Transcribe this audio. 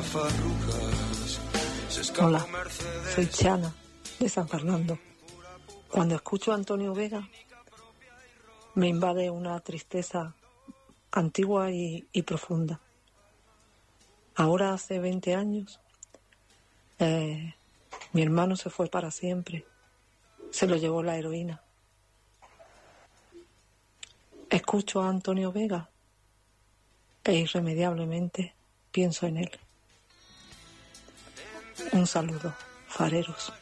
Hola, soy Chana, de San Fernando. Cuando escucho a Antonio Vega, me invade una tristeza antigua y profunda. Ahora hace 20 años, mi hermano se fue para siempre. Se lo llevó la heroína. Escucho a Antonio Vega e irremediablemente pienso en él. Un saludo, fareros.